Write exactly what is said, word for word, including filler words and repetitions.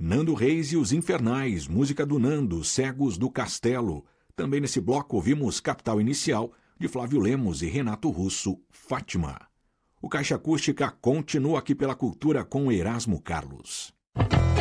Nando Reis e os Infernais, música do Nando, Cegos do Castelo. Também nesse bloco ouvimos Capital Inicial, de Flávio Lemos e Renato Russo, Fátima. O Caixa Acústica continua aqui pela Cultura com Erasmo Carlos.